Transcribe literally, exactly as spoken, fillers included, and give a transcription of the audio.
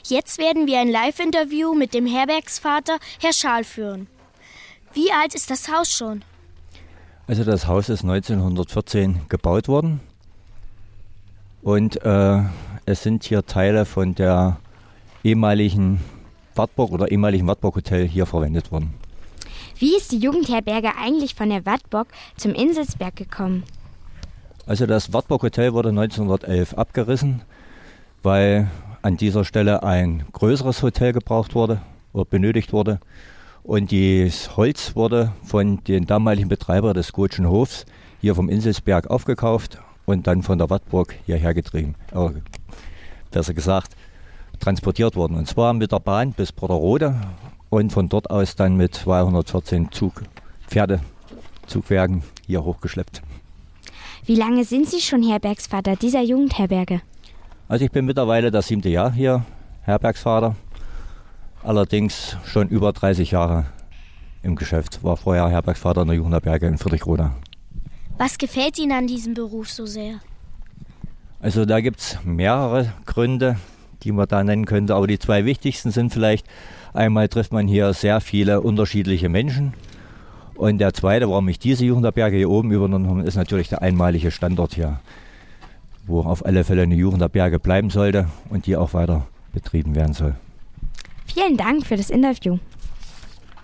Jetzt werden wir ein Live-Interview mit dem Herbergsvater, Herr Schaal, führen. Wie alt ist das Haus schon? Also das Haus ist neunzehnhundertvierzehn gebaut worden und äh, es sind hier Teile von der ehemaligen Wartburg oder ehemaligen Wartburg Hotel hier verwendet worden. Wie ist die Jugendherberge eigentlich von der Wartburg zum Inselsberg gekommen? Also das Wartburg Hotel wurde neunzehnhundertelf abgerissen, weil an dieser Stelle ein größeres Hotel gebraucht wurde oder benötigt wurde. Und das Holz wurde von den damaligen Betreibern des Gotschen Hofs hier vom Inselsberg aufgekauft und dann von der Wartburg hierher getrieben. Äh, besser gesagt, transportiert worden. Und zwar mit der Bahn bis Brotterode und von dort aus dann mit zweihundertvierzehn Zug, Pferdezugwerken hier hochgeschleppt. Wie lange sind Sie schon Herbergsvater dieser Jugendherberge? Also ich bin mittlerweile das siebte Jahr hier Herbergsvater. Allerdings schon über dreißig Jahre im Geschäft. War vorher Herbergsvater in der Jugendherberge in Friedrichroda. Was gefällt Ihnen an diesem Beruf so sehr? Also da gibt es mehrere Gründe, die man da nennen könnte. Aber die zwei wichtigsten sind vielleicht, einmal trifft man hier sehr viele unterschiedliche Menschen. Und der zweite, warum ich diese Jugendherberge hier oben übernommen habe, ist natürlich der einmalige Standort hier, wo auf alle Fälle eine Jugendherberge bleiben sollte und die auch weiter betrieben werden soll. Vielen Dank für das Interview.